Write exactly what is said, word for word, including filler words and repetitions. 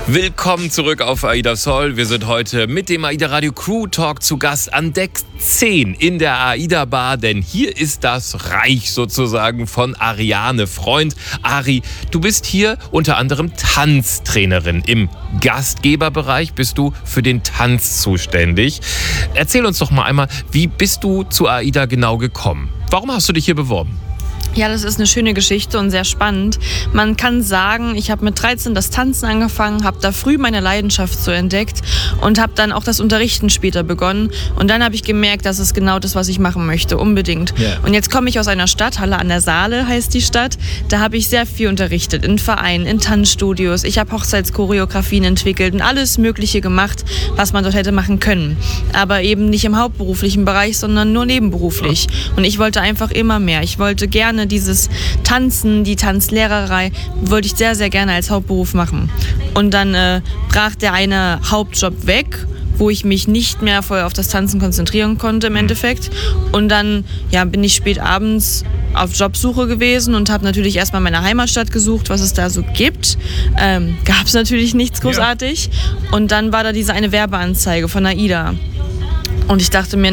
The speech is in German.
Willkommen zurück auf AIDA Soul. Wir sind heute mit dem AIDA Radio Crew Talk zu Gast an Deck zehn in der AIDA Bar, denn hier ist das Reich sozusagen von Ariane Freund. Ari, du bist hier unter anderem Tanztrainerin. Im Gastgeberbereich bist du für den Tanz zuständig. Erzähl uns doch mal einmal, wie bist du zu AIDA genau gekommen? Warum hast du dich hier beworben? Ja, das ist eine schöne Geschichte und sehr spannend. Man kann sagen, ich habe mit dreizehn das Tanzen angefangen, habe da früh meine Leidenschaft so entdeckt und habe dann auch das Unterrichten später begonnen. Und dann habe ich gemerkt, das ist genau das, was ich machen möchte, unbedingt. Yeah. Und jetzt komme ich aus einer Stadt, Halle an der Saale heißt die Stadt. Da habe ich sehr viel unterrichtet, in Vereinen, in Tanzstudios. Ich habe Hochzeitschoreografien entwickelt und alles Mögliche gemacht, was man dort hätte machen können. Aber eben nicht im hauptberuflichen Bereich, sondern nur nebenberuflich. Und ich wollte einfach immer mehr. Ich wollte gerne dieses Tanzen, die Tanzlehrerei, wollte ich sehr, sehr gerne als Hauptberuf machen. Und dann äh, brach der eine Hauptjob weg, wo ich mich nicht mehr voll auf das Tanzen konzentrieren konnte im Endeffekt. Und dann ja, bin ich spät abends auf Jobsuche gewesen und habe natürlich erstmal meine Heimatstadt gesucht, was es da so gibt. Ähm, Gab es natürlich nichts großartig. Ja. Und dann war da diese eine Werbeanzeige von AIDA. Und ich dachte mir,